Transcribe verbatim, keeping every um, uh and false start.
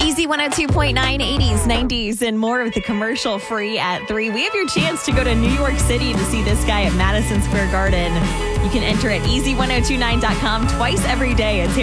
Easy one oh two point nine, eighties, nineties, and more with the commercial free at three. We have your chance to go to New York City to see this guy at Madison Square Garden. You can enter at easy ten twenty-nine dot com twice every day. It's